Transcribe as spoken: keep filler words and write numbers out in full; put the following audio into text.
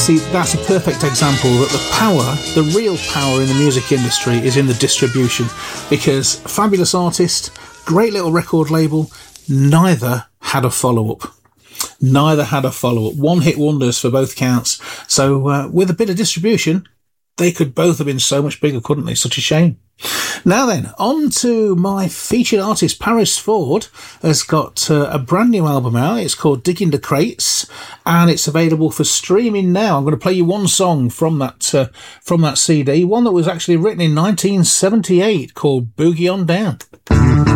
see, that's a perfect example that the power, the real power in the music industry is in the distribution, because fabulous artist, great little record label, neither had a follow-up. Neither had a follow-up. One-hit wonders for both counts. So uh, with a bit of distribution, they could both have been so much bigger, couldn't they? Such a shame. Now then, on to my featured artist. Paris Ford has got uh, a brand new album out. It's called Digging the Crates, and it's available for streaming now. I'm going to play you one song from that uh, from that C D, one that was actually written in nineteen seventy-eight, called Boogie On Down.